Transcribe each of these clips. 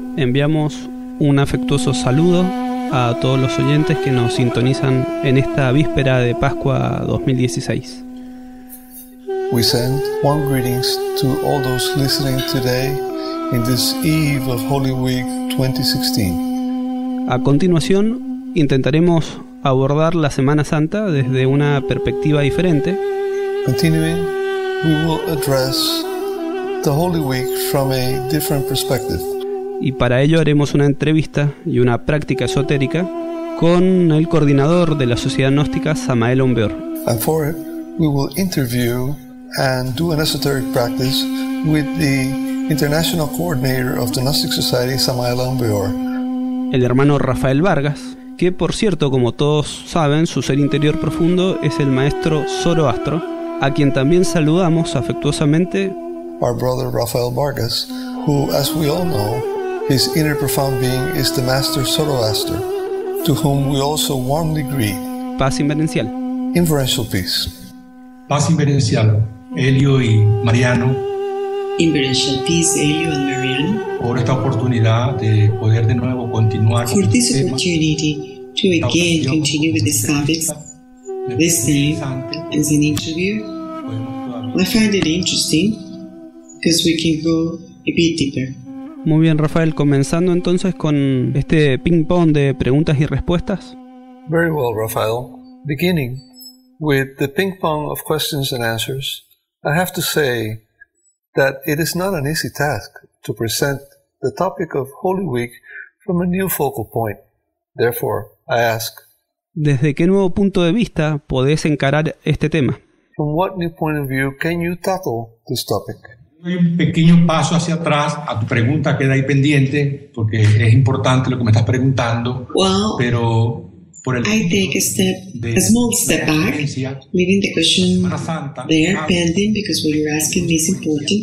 enviamos un afectuoso saludo a todos los oyentes que nos sintonizan en esta víspera de Pascua 2016. We send warm greetings to all those listening today in this eve of Holy Week 2016. A continuación, intentaremos abordar la Semana Santa desde una perspectiva diferente. Continuing, we will address the Holy Week from a different perspective. Y para ello haremos una entrevista y una práctica esotérica con el coordinador de la Sociedad Gnóstica, Samael Aun Weor. And for it, we will interview and do an esoteric practice with the International Coordinator of the Gnostic Society, Samael Aun Weor. El hermano Rafael Vargas, que por cierto, como todos saben, su ser interior profundo es el maestro Zoroastro, a quien también saludamos afectuosamente. Our brother Rafael Vargas, who, as we all know, his inner profound being is the Master Zoroaster, to whom we also warmly greet. Paz inverencial. Inferential peace. Paz inverencial, Helio y Mariano. Inferential peace, Helio and Mariano. Por esta oportunidad de poder de nuevo continuar for this opportunity to again continue with these topics. This time, as an interview, I find it interesting because we can go a bit deeper. Muy bien, Rafael, comenzando entonces con este ping-pong de preguntas y respuestas. Very well, Rafael. Beginning with the ping-pong of questions and answers, I have to say that it is not an easy task to present the topic of Holy Week from a new focal point. Therefore, I ask, ¿desde qué nuevo punto de vista podés encarar este tema? from what new point of view can you tackle this topic? Doy un pequeño paso hacia atrás a tu pregunta, queda ahí pendiente, porque es importante lo que me estás preguntando, pero por el I take a small step back, leaving the question there pending because what you're asking me is important,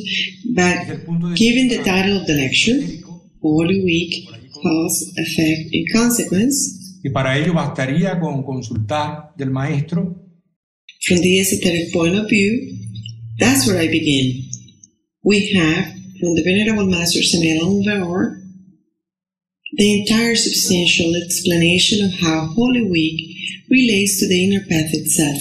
but given the title of the lecture, Holy Week, Cause, Effect, and Consequence, y para ello bastaría con consultar del maestro. From the esoteric point of view, that's where I begin. We have, from the Venerable Master Samael Aun Weor, the entire substantial explanation of how Holy Week relates to the inner path itself.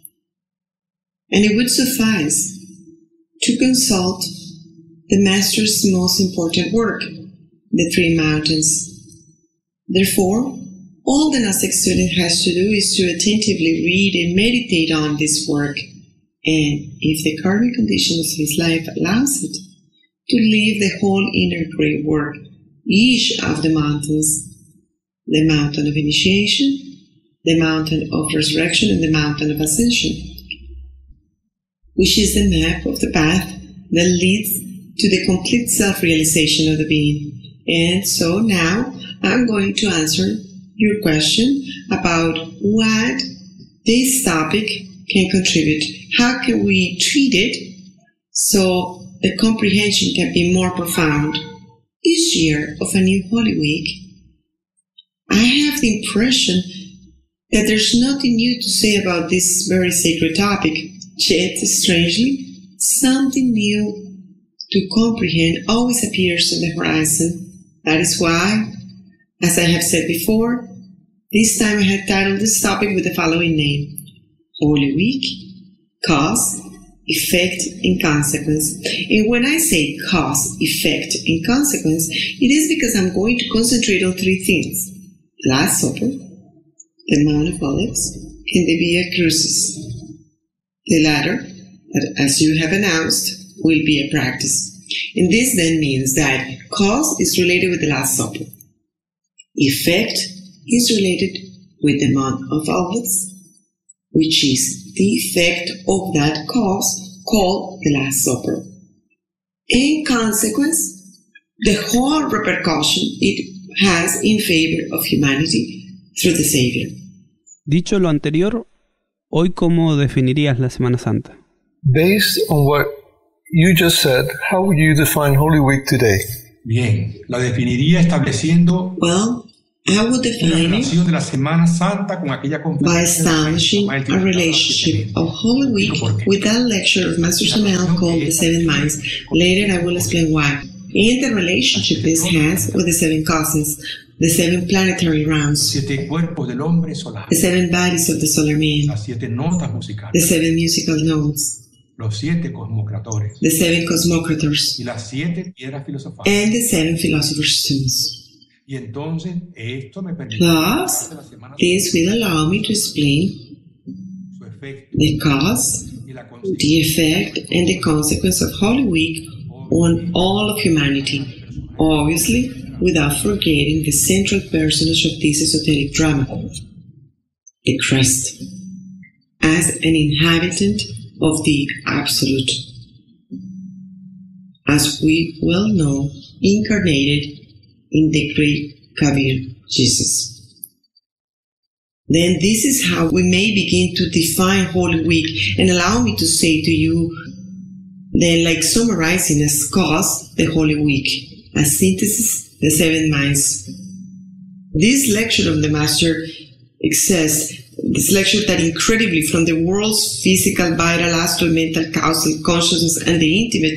And it would suffice to consult the Master's most important work, the Three Mountains. Therefore, all the Gnostic student has to do is to attentively read and meditate on this work, and if the karmic condition of his life allows it, to leave the whole inner great work, each of the mountains, the mountain of initiation, the mountain of resurrection, and the mountain of ascension, which is the map of the path that leads to the complete self-realization of the being. And so now I'm going to answer your question about what this topic can contribute. How can we treat it so the comprehension can be more profound? Each year of a new Holy Week, I have the impression that there's nothing new to say about this very sacred topic, yet, strangely, something new to comprehend always appears on the horizon. That is why, as I have said before, this time I had titled this topic with the following name: Holy Week, Cause, Effect, and Consequence. And when I say cause, effect, and consequence, it is because I'm going to concentrate on three things: the Last Supper, the Mount of Olives, and the Via Crucis. The latter, that, as you have announced, will be a practice. And this then means that cause is related with the Last Supper. Effect is related with the Mount of Olives, which is the effect of that cause called the Last Supper. In consequence, the whole repercussion it has in favor of humanity through the Savior. Dicho lo anterior, hoy ¿cómo definirías la Semana Santa? Based on what you just said, how would you define Holy Week today? Bien, la definiría estableciendo I would define it de la Semana Santa con aquella by establishing a relationship of Holy Week with that lecture of Master Samael called The Seven Minds. Later I will explain why. and the relationship this has with the 7 cosmos, the 7 planetary rounds, 7 cuerpos del hombre solar, the 7 bodies of the solar man, las 7 notas musicales, the 7 musical notes, los 7 cosmocratores the 7 cosmocrators, y las 7 piedras filosofales. and the 7 philosopher's stones. Y entonces esto me permite Thus, this will allow me to explain su efecto the cause, y la the effect, and the consequence of Holy Week on all of humanity, obviously without forgetting the central personage of this esoteric drama, the Christ, as an inhabitant of the Absolute, as we well know, incarnated in the great Kabir, Jesus. Then this is how we may begin to define Holy Week, and allow me to say to you, then, like summarizing as cause the Holy Week, as synthesis the 7 minds. This lecture of the Master exists, this lecture that incredibly from the world's physical, vital, astral, mental, causal, consciousness, and the intimate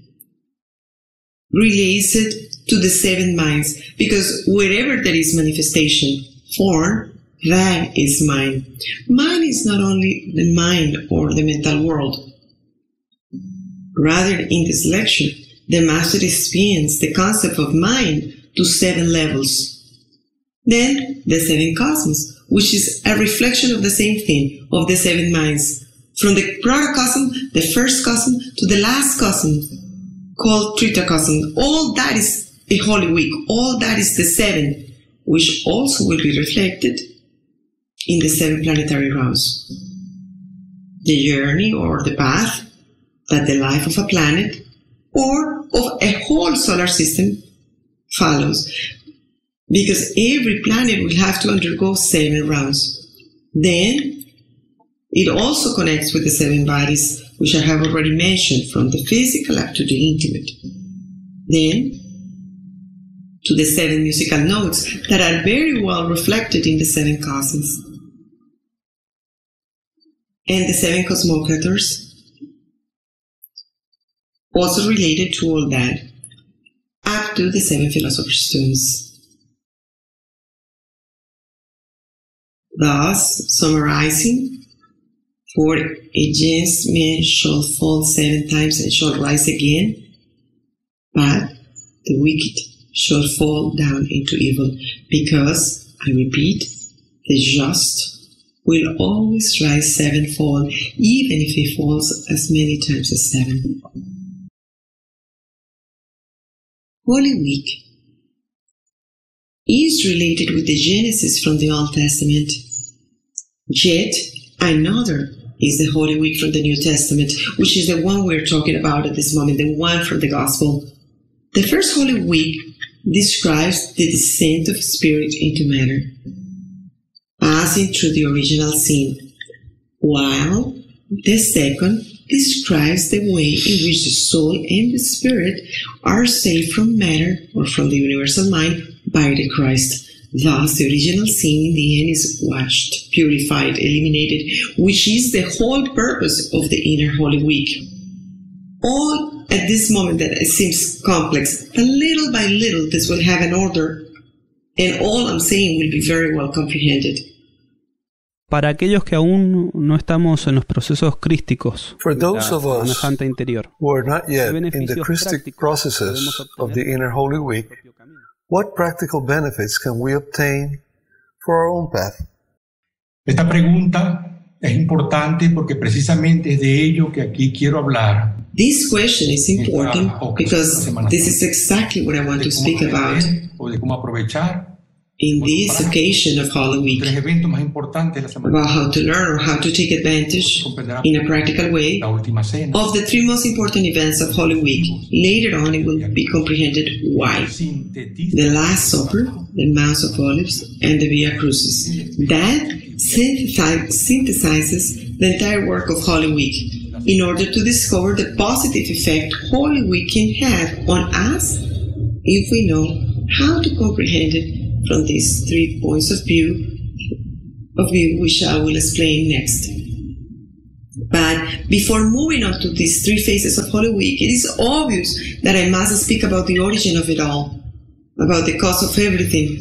relates it to the 7 minds, because wherever there is manifestation, form, that is mind. Mind is not only the mind or the mental world. Rather, in this lecture, the Master expands the concept of mind to 7 levels. Then, the 7 cosmos, which is a reflection of the same thing, of the 7 minds, from the protocosm, the first cosm, to the last cosm, called Tritacosm. All that is the Holy Week, all that is the 7, which also will be reflected in the 7 planetary rounds. The journey or the path that the life of a planet or of a whole solar system follows, because every planet will have to undergo 7 rounds. Then it also connects with the 7 bodies, which I have already mentioned, from the physical up to the intimate. Then to the 7 musical notes that are very well reflected in the 7 cosmos. And the 7 cosmocrators, also related to all that, up to the 7 philosopher's stones. Thus, summarizing, for a just man shall fall 7 times and shall rise again, but the wicked shall fall down into evil, because, I repeat, the just will always rise 7-fold, even if he falls as many times as 7. Holy Week is related with the Genesis from the Old Testament. Yet, another is the Holy Week from the New Testament, which is the one we're talking about at this moment, the one from the Gospel. The first Holy Week describes the descent of spirit into matter, passing through the original sin, while the second describes the way in which the soul and the spirit are saved from matter or from the universal mind by the Christ. Thus, the original sin in the end is washed, purified, eliminated, which is the whole purpose of the inner Holy Week. All at this moment that it seems complex, but little by little this will have an order, and all I'm saying will be very well comprehended. Para aquellos que aún no estamos en los procesos crísticos For de those la of us Semana Santa interior, who are not yet in the beneficios Christic prácticos processes podemos of the obtener inner Holy Week, propio camino. what practical benefits can we obtain for our own path? Esta pregunta es importante porque precisamente es de ello que aquí quiero hablar. This question is important because this is exactly what I want to speak about O de cómo aprovechar in this occasion of Holy Week, tres eventos más importantes de la semana. about how to learn or how to take advantage in a practical way La última cena, of the 3 most important events of Holy Week. Later on it will be comprehended why. sintetiza The Last Supper, the Mount of Olives, and the Via Crucis. That synthesizes the entire work of Holy Week in order to discover the positive effect Holy Week can have on us if we know how to comprehend it from these 3 points of view which I will explain next. But before moving on to these 3 phases of Holy Week, it is obvious that I must speak about the origin of it all, about the cause of everything.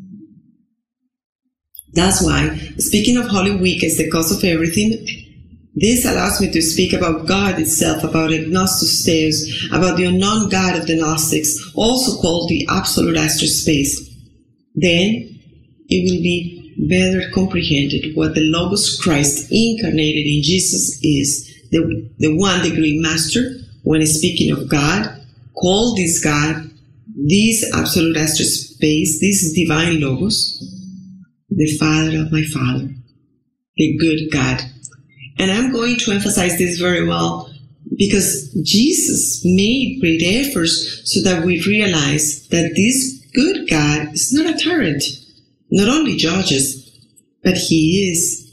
That's why, speaking of Holy Week as the cause of everything, this allows me to speak about God itself, about Agnostos Theos, about the unknown God of the Gnostics, also called the absolute astral space. Then, it will be better comprehended what the Logos Christ incarnated in Jesus is, the one degree master, when speaking of God, called this God, this absolute astral space, this divine Logos, the Father of my Father, the good God. And I'm going to emphasize this very well because Jesus made great efforts so that we realize that this good God is not a tyrant, not only judges, but he is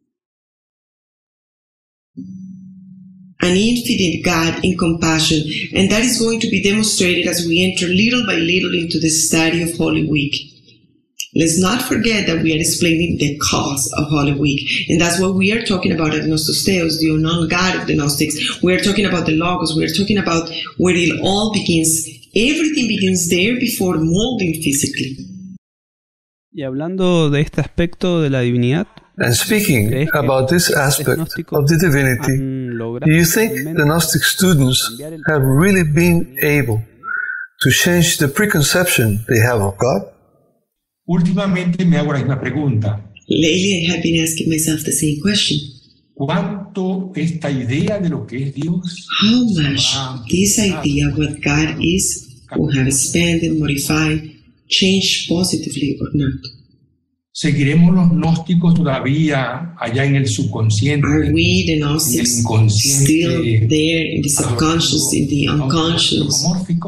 an infinite God in compassion, and that is going to be demonstrated as we enter little by little into the study of Holy Week. Let's not forget that we are explaining the cause of Holy Week, and that's what we are talking about Agnostos Theos, the unknown God of the Gnostics. We are talking about the Logos. We are talking about where it all begins. Everything begins there before molding physically. Y hablando de este aspecto de la divinidad, and speaking about this aspect of the divinity, do you think the Gnostic students have really been able to change the preconception they have of God? Últimamente me hago la misma pregunta. Lately I have been asking myself the same question. ¿Cuánto esta idea de lo que es Dios? How much this idea of what God is will have expanded, modified, changed positively or not? ¿Seguiremos los gnósticos todavía allá en el subconsciente? Are we, the Gnostics, still there in the subconscious, in the unconscious,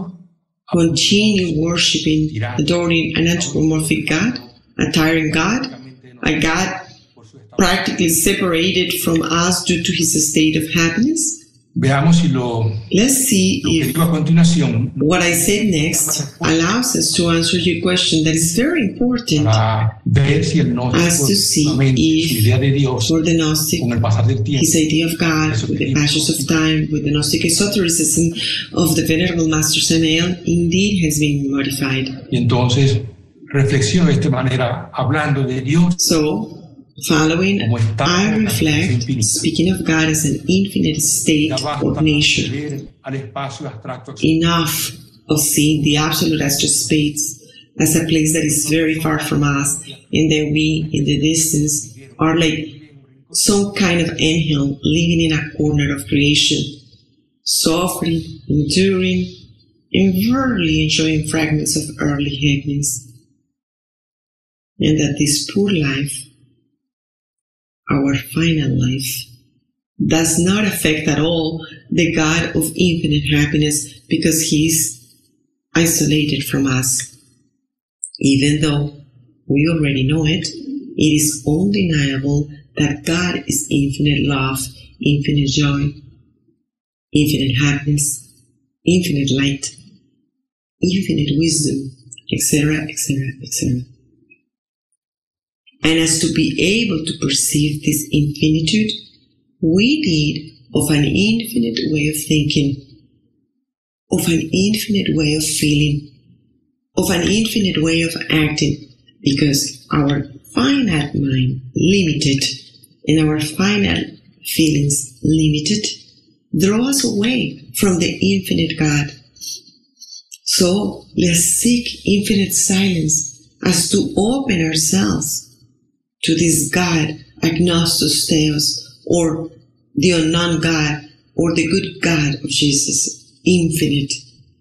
continue worshipping, adoring an anthropomorphic God, a tyrant God, a God practically separated from us due to his state of happiness? Veamos si Let's see if a continuación what I said next allows us to answer your question that is very important ver si el as to see if idea de Dios for the Gnostic con el pasar del tiempo, his idea of God with the passage of time, with the Gnostic esotericism of the Venerable Master Samael indeed has been modified. Y entonces reflexiono de esta manera hablando de Dios. So, following, I reflect, speaking of God as an infinite state of nature, enough of seeing the absolute astral space as a place that is very far from us, and that we, in the distance, are like some kind of angel living in a corner of creation, suffering, enduring, and verily enjoying fragments of earthly happiness. And that this poor life, our final life, does not affect at all the God of infinite happiness because he is isolated from us. Even though we already know it, it is undeniable that God is infinite love, infinite joy, infinite happiness, infinite light, infinite wisdom, etc., etc., etc. And as to be able to perceive this infinitude, we need of an infinite way of thinking, of an infinite way of feeling, of an infinite way of acting, because our finite mind, limited, and our finite feelings, limited, draw us away from the infinite God. So let's seek infinite silence as to open ourselves to this God, Agnostos Theos, or the unknown God, or the good God of Jesus, infinite.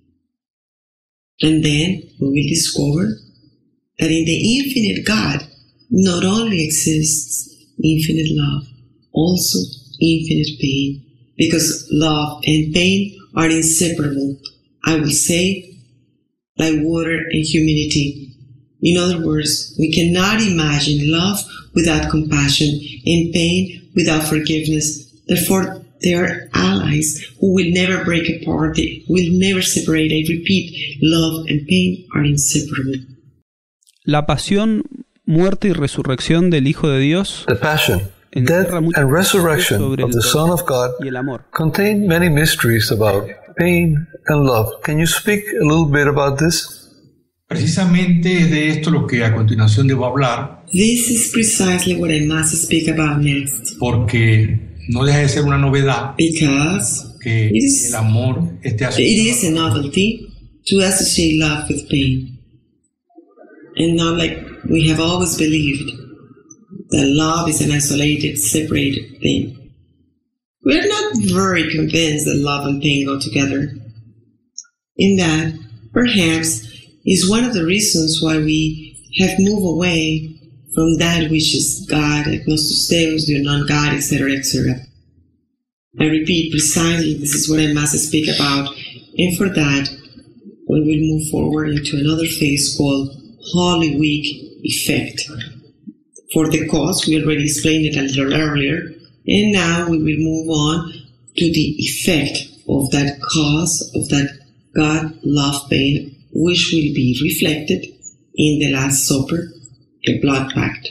And then we will discover that in the infinite God not only exists infinite love, also infinite pain, because love and pain are inseparable. I will say, like water and humidity. In other words, we cannot imagine love without compassion and pain without forgiveness. Therefore, they are allies who will never break apart, they will never separate. I repeat, love and pain are inseparable. La pasión, muerte y resurrección del Hijo de Dios. The passion, En Death and resurrection of the Son of God contain many mysteries about pain and love. Can you speak a little bit about this? Precisamente es de esto lo que a continuación debo hablar. This is precisely what I must speak about next. Porque no deja de ser una novedad Because que el amor esté asociado. It is a novelty to associate love with pain. And not like we have always believed that love is an isolated, separated thing. We are not very convinced that love and pain go together. In that, perhaps, is one of the reasons why we have moved away from that which is God, agnostos Deus, the non-God, etc., etc. I repeat, precisely this is what I must speak about, and for that, we will move forward into another phase called Holy Week effect. For the cause, we already explained it a little earlier, and now we will move on to the effect of that cause, of that God love pain, which will be reflected in the Last Supper, the blood pact.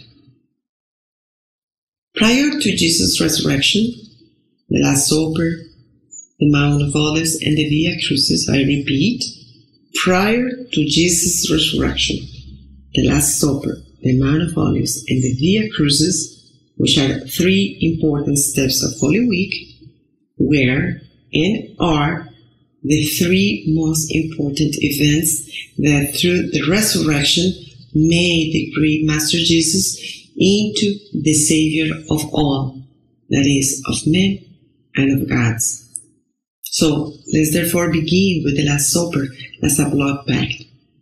Prior to Jesus' resurrection, the Last Supper, the Mount of Olives, and the Via Crucis, I repeat, prior to Jesus' resurrection, the Last Supper, the Mount of Olives, and the Via Crucis, which are three important steps of Holy Week, were and are the three most important events that through the resurrection made the great Master Jesus into the Savior of all, that is, of men and of gods. So let's therefore begin with the Last Supper as a blood pact.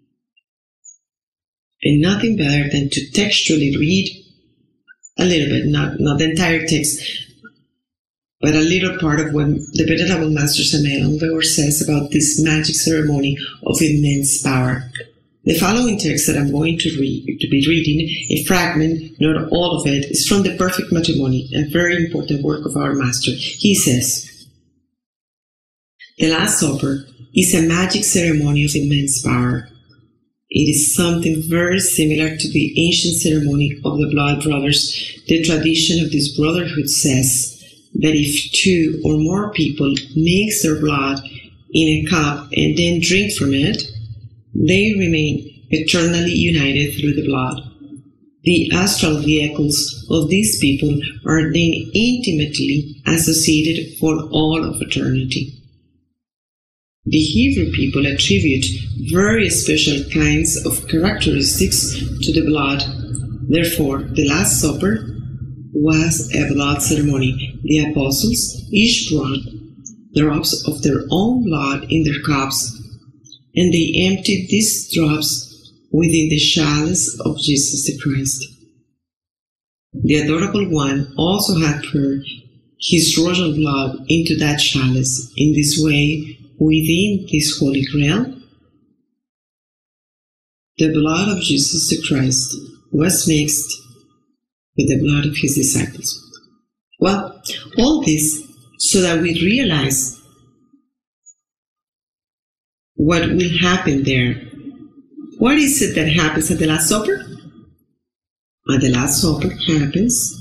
And nothing better than to textually read a little bit, not the entire text, but a little part of what the Venerable Master Samael Aung Weor says about this magic ceremony of immense power. The following text that I'm going to be reading, a fragment, not all of it, is from the Perfect Matrimony, a very important work of our Master. He says, "The Last Supper is a magic ceremony of immense power. It is something very similar to the ancient ceremony of the Blood Brothers. The tradition of this brotherhood says that if two or more people mix their blood in a cup and then drink from it, they remain eternally united through the blood. The astral vehicles of these people are then intimately associated for all of eternity. The Hebrew people attribute very special kinds of characteristics to the blood. Therefore, the Last Supper was a blood ceremony. The apostles each brought drops of their own blood in their cups, and they emptied these drops within the chalice of Jesus the Christ. The Adorable One also had poured his royal blood into that chalice. In this way, within this Holy Grail, the blood of Jesus the Christ was mixed with the blood of his disciples." Well, all this so that we realize what will happen there. What is it that happens at the Last Supper? At the Last Supper happens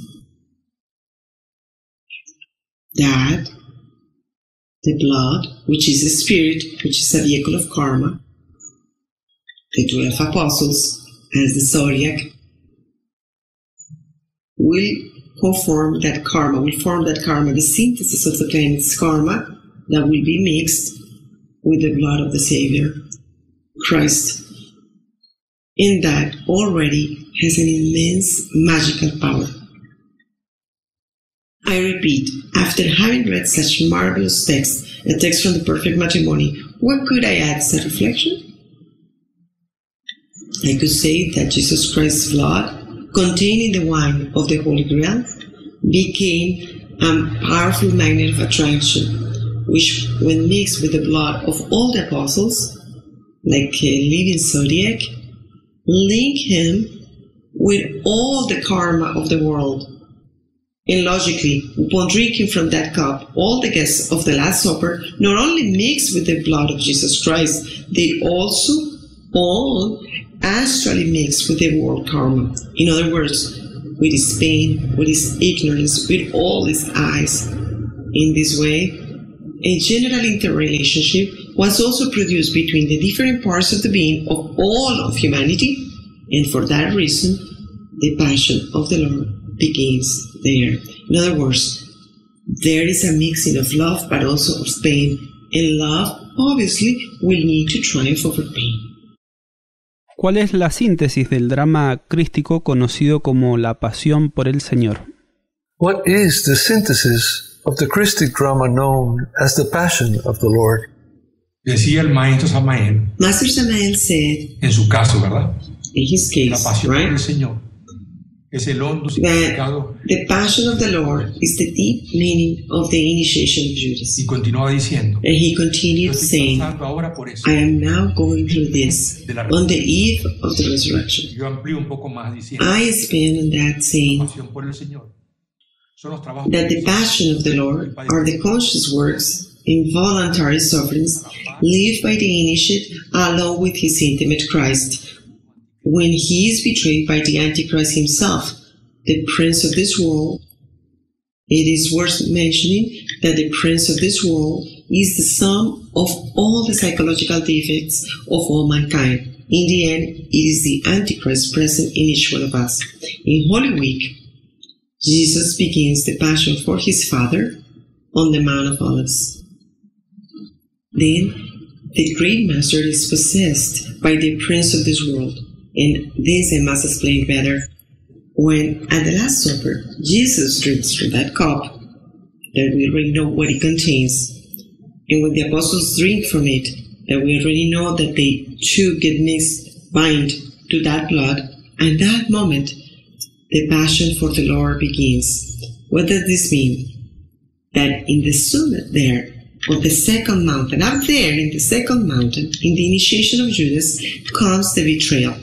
that the blood, which is a spirit, which is a vehicle of karma, the 12 apostles, as the zodiac, will form that karma, the synthesis of the planet's karma that will be mixed with the blood of the Savior, Christ. And that already has an immense magical power. I repeat, after having read such marvelous text, a text from the Perfect Matrimony, what could I add as a reflection? I could say that Jesus Christ's blood, containing the wine of the Holy Grail, became a powerful magnet of attraction, which, when mixed with the blood of all the apostles, like a living zodiac, link him with all the karma of the world. And logically, upon drinking from that cup, all the guests of the Last Supper not only mix with the blood of Jesus Christ, they also all astrally mix with the world karma. In other words, with his pain, with his ignorance, with all his eyes. In this way, a general interrelationship was also produced between the different parts of the being of all of humanity, and for that reason, the passion of the Lord begins there. In other words, there is a mixing of love but also of pain, and love obviously will need to triumph over pain. ¿Cuál es la síntesis del drama crístico conocido como la Pasión por el Señor? What is the synthesis of the Christic drama known as the Passion of the Lord? Decía el maestro Samael, Master Samael said, en su caso, ¿verdad? in his La case, pasión por el right, Señor es el hondo significado. that the passion of the Lord is the deep meaning of the initiation of Judas. Y continuaba diciendo, And he yo continued estoy saying, pasando ahora por eso. I am now going through this on the eve of the resurrection. Yo amplío un poco más diciendo, I expand on that saying pasión por el Señor son los trabajos that the passion of the Lord are the conscious works, involuntary sufferings, lived by the initiate along with his intimate Christ. When he is betrayed by the Antichrist himself, the prince of this world, it is worth mentioning that the prince of this world is the sum of all the psychological defects of all mankind. In the end, it is the Antichrist present in each one of us. In Holy Week, Jesus begins the passion for his Father on the Mount of Olives. Then, the great master is possessed by the prince of this world, and this I must explain better. When, at the Last Supper, Jesus drinks from that cup, that we already know what it contains, and when the apostles drink from it, that we already know that they too get mixed, bind to that blood, at that moment, the passion for the Lord begins. What does this mean? That in the summit there, of the second mountain, up there in the second mountain, in the initiation of Judas, comes the betrayal.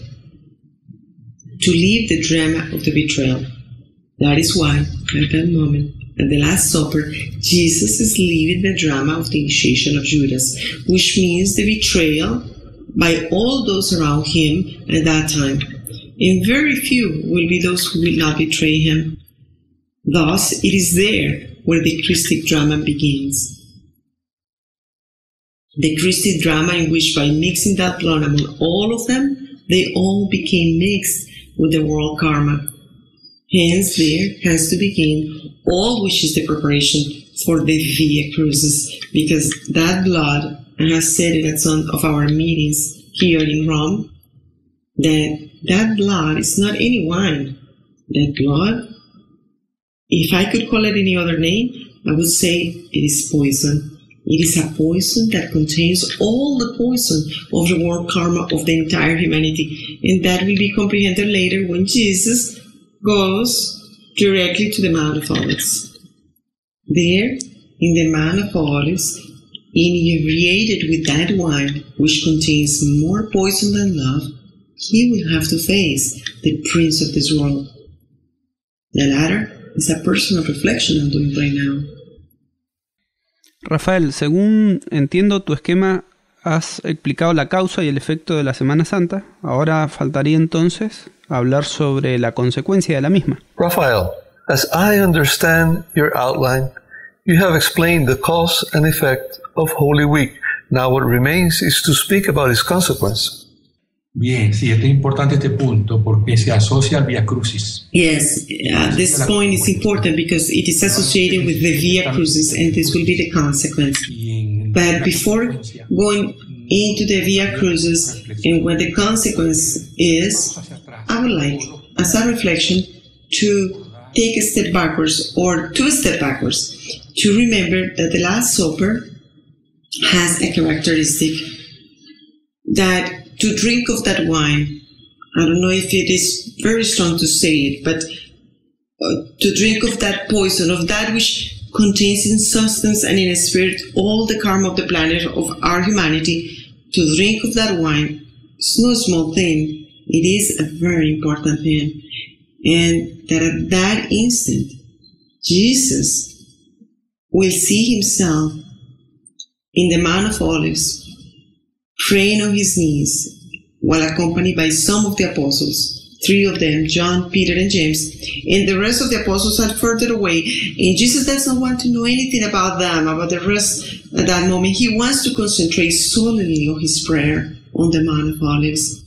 To live the drama of the betrayal. That is why, at that moment, at the Last Supper, Jesus is living the drama of the initiation of Judas, which means the betrayal by all those around him at that time. And very few will be those who will not betray him. Thus, it is there where the Christic drama begins. The Christic drama in which by mixing that blood among all of them, they all became mixed with the world karma. Hence, there has to begin all which is the preparation for the Via Crucis, because that blood, I have said it at some of our meetings here in Rome, that blood is not any wine. That blood, if I could call it any other name, I would say it is poison. It is a poison that contains all the poison of the world karma of the entire humanity, and that will be comprehended later when Jesus goes directly to the Mount of Olives. There, in the Mount of Olives, inebriated with that wine, which contains more poison than love, he will have to face the prince of this world. The latter is a personal reflection I'm doing right now. Rafael, según entiendo tu esquema, has explicado la causa y el efecto de la Semana Santa. Ahora faltaría entonces hablar sobre la consecuencia de la misma. Raphael, as I understand your outline, you have explained the cause and effect of Holy Week. Now what remains is to speak about its consequence. Bien, sí, es importante este punto porque se asocia al Via Crucis. Yes, this point is important because it is associated with the Via Crucis, and this will be the consequence. But before going into the Via Crucis and what the consequence is, I would like, as a reflection, to take a step backwards or 2 steps backwards to remember that the Last Supper has a characteristic that to drink of that wine, I don't know if it is very strong to say it, but to drink of that poison, of that which contains in substance and in spirit all the karma of the planet, of our humanity, to drink of that wine, it's no small thing. It is a very important thing. And that at that instant, Jesus will see himself in the Mount of Olives, praying on his knees, while accompanied by some of the apostles, three of them, John, Peter, and James, and the rest of the apostles had further away. And Jesus doesn't want to know anything about them, about the rest at that moment. He wants to concentrate solely on his prayer on the Mount of Olives.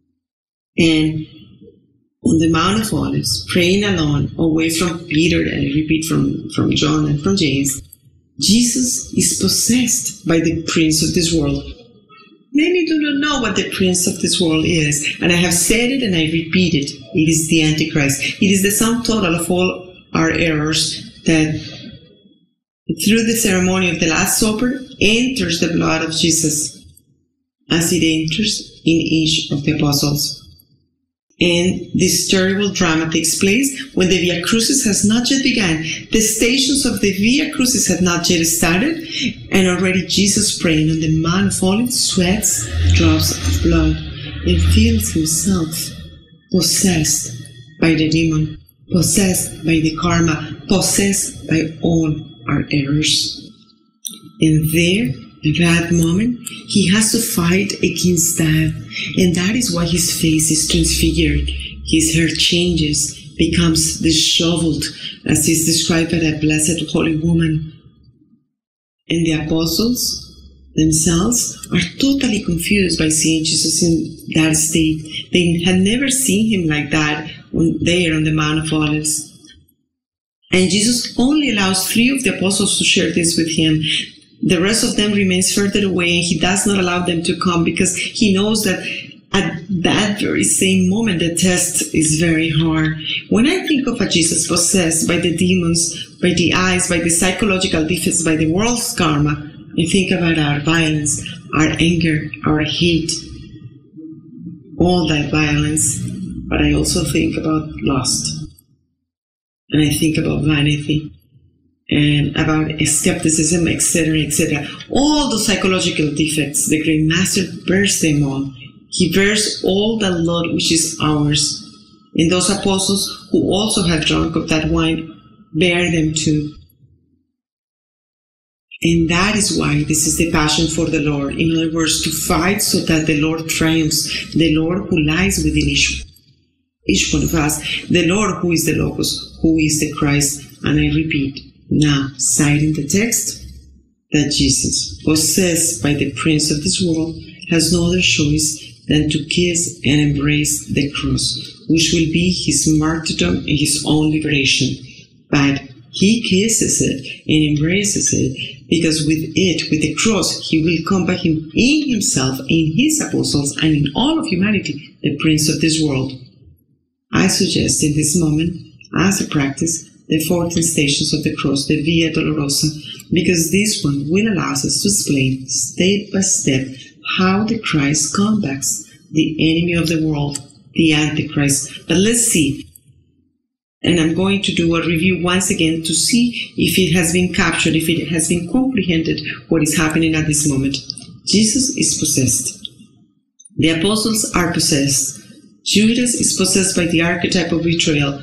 And on the Mount of Olives, praying alone, away from Peter, and I repeat from John and from James, Jesus is possessed by the prince of this world. Many do not know what the prince of this world is, and I have said it and I repeat it. It is the Antichrist. It is the sum total of all our errors that through the ceremony of the Last Supper enters the blood of Jesus as it enters in each of the apostles. And this terrible drama takes place when the Via Crucis has not yet begun. The stations of the Via Crucis have not yet started, and already Jesus, praying on the Mount of Olives, sweats drops of blood and feels himself possessed by the demon, possessed by the karma, possessed by all our errors. And there, at that moment, he has to fight against that, and that is why his face is transfigured. His hair changes, becomes disheveled, as is described by that blessed holy woman. And the apostles themselves are totally confused by seeing Jesus in that state. They had never seen him like that there on the Mount of Olives. And Jesus only allows 3 of the apostles to share this with him. The rest of them remains further away, and he does not allow them to come because he knows that at that very same moment the test is very hard. When I think of a Jesus possessed by the demons, by the eyes, by the psychological defects, by the world's karma, I think about our violence, our anger, our hate, all that violence. But I also think about lust, and I think about vanity, and about skepticism, etc., etc. All the psychological defects, the Great Master bears them all. He bears all that lot which is ours. And those apostles who also have drunk of that wine bear them too. And that is why this is the passion for the Lord. In other words, to fight so that the Lord triumphs, the Lord who lies within each one of us, the Lord who is the Logos, who is the Christ. And I repeat, now, citing the text, that Jesus, possessed by the prince of this world, has no other choice than to kiss and embrace the cross, which will be his martyrdom and his own liberation. But he kisses it and embraces it because with it, with the cross, he will come back in himself, in his apostles, and in all of humanity, the prince of this world. I suggest in this moment, as a practice, the 14 stations of the cross, the Via Dolorosa, because this one will allow us to explain step by step how the Christ combats the enemy of the world, the Antichrist. But let's see. And I'm going to do a review once again to see if it has been captured, if it has been comprehended what is happening at this moment. Jesus is possessed. The apostles are possessed. Judas is possessed by the archetype of betrayal.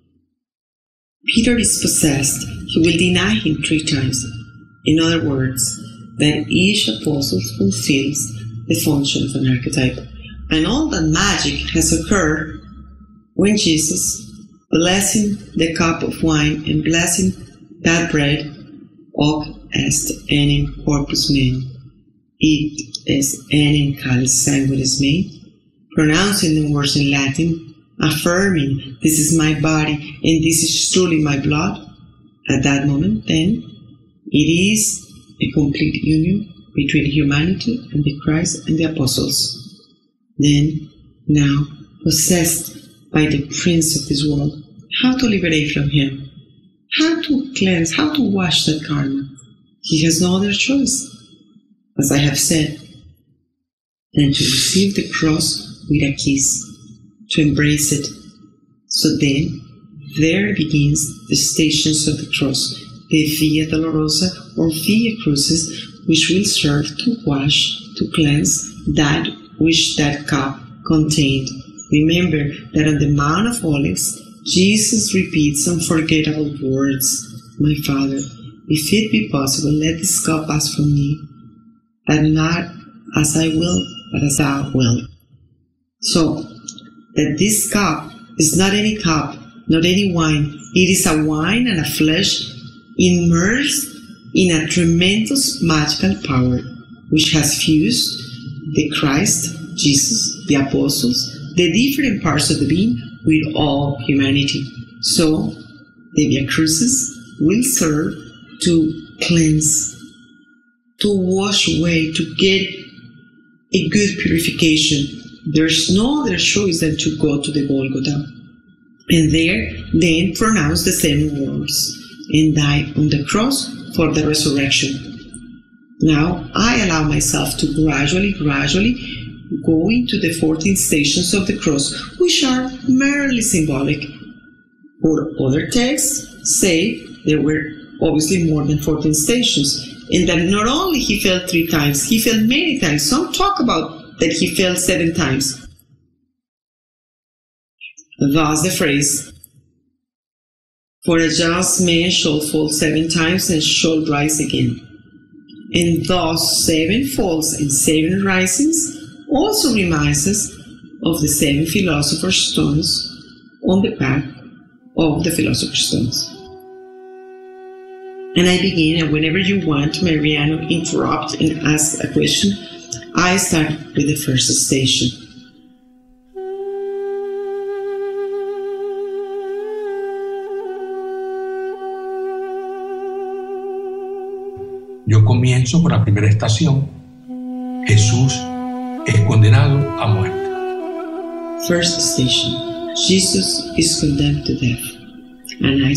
Peter is possessed. He will deny him 3 times. In other words, that each apostle fulfills the function of an archetype. And all that magic has occurred when Jesus, blessing the cup of wine and blessing that bread, hoc est enim corpus meum, it est enim calis sanguinis mei, pronouncing the words in Latin, affirming, this is my body and this is truly my blood, at that moment, then, it is a complete union between humanity and the Christ and the apostles. Then, now, possessed by the prince of this world, how to liberate from him? How to cleanse? How to wash that karma? He has no other choice, as I have said, than to receive the cross with a kiss, to embrace it. So then, there begins the stations of the cross, the Via Dolorosa or Via Crucis, which will serve to wash, to cleanse that which that cup contained. Remember that on the Mount of Olives, Jesus repeats unforgettable words. My Father, if it be possible, let this cup pass from me, but not as I will, but as thou wilt. So, that this cup is not any cup, not any wine. It is a wine and a flesh immersed in a tremendous magical power, which has fused the Christ, Jesus, the apostles, the different parts of the being with all humanity. So, the Via Crucis will serve to cleanse, to wash away, to get a good purification. There's no other choice than to go to the Golgotha, and there then pronounce the 7 words and die on the cross for the resurrection. Now I allow myself to gradually go into the 14 stations of the cross, which are merely symbolic. Or other texts say there were obviously more than 14 stations, and that not only he fell 3 times, he fell many times. Some talk about that he fell 7 times. Thus the phrase, "For a just man shall fall 7 times and shall rise again." And thus 7 falls and 7 risings also reminds us of the 7 philosopher's stones on the path of the philosopher's stones. And I begin, and whenever you want, Mariano, interrupt and ask a question. I start with the first station. Yo comienzo por la primera estación. Jesús es condenado a muerte. First station. Jesus is condemned to death. And I